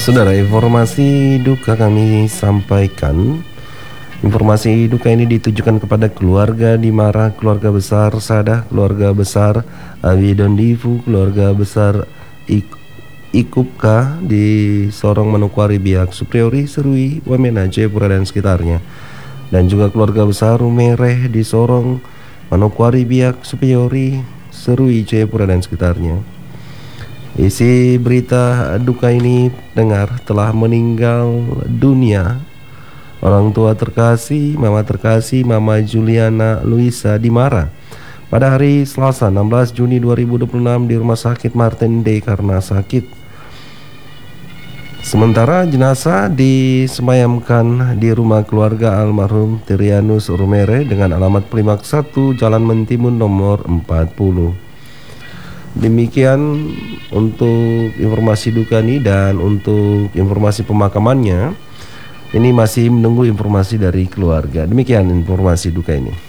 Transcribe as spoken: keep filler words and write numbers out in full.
Saudara, informasi duka kami sampaikan. Informasi duka ini ditujukan kepada keluarga Dimara, keluarga besar Sadah, keluarga besar Awi Dondivu, keluarga besar Ik Ikupka di Sorong Manokwari Biak Supriori, Serui, Wamena, Jayapura dan sekitarnya, dan juga keluarga besar Rumereh di Sorong Manokwari Biak Supriori, Serui, Jayapura dan sekitarnya. Isi berita duka ini dengar telah meninggal dunia orang tua terkasih, mama terkasih, Mama Juliana Luisa Dimara pada hari Selasa enam belas Juni dua ribu dua puluh enam di Rumah Sakit Martin D karena sakit. Sementara jenazah disemayamkan di rumah keluarga almarhum Trianus Rumere dengan alamat Primak satu Jalan Mentimun nomor empat puluh. Demikian untuk informasi duka ini, dan untuk informasi pemakamannya ini masih menunggu informasi dari keluarga. Demikian informasi duka ini.